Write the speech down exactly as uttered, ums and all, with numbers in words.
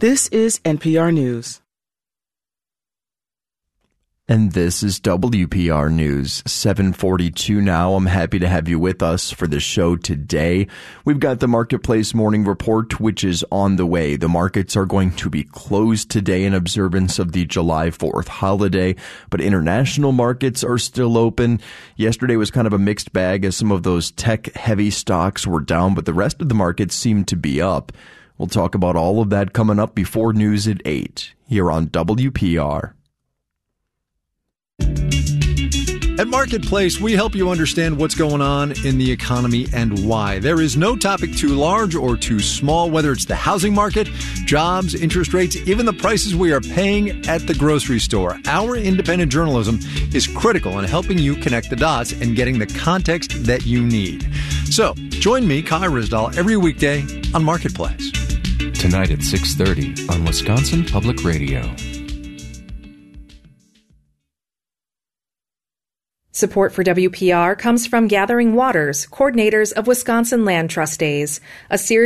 This is N P R News. And this is W P R News, seven forty-two now. I'm happy to have you with us for the show today. We've got the Marketplace Morning Report, which is on the way. The markets are going to be closed today in observance of the July fourth holiday, but international markets are still open. Yesterday was kind of a mixed bag as some of those tech-heavy stocks were down, but the rest of the markets seemed to be up. We'll talk about all of that coming up before news at eight here on W P R. At Marketplace, we help you understand what's going on in the economy and why. There is no topic too large or too small, whether it's the housing market, jobs, interest rates, even the prices we are paying at the grocery store. Our independent journalism is critical in helping you connect the dots and getting the context that you need. So, join me, Kai Ryssdal, every weekday on Marketplace. Tonight at six thirty on Wisconsin Public Radio. Support for W P R comes from Gathering Waters, coordinators of Wisconsin Land Trust Days, a series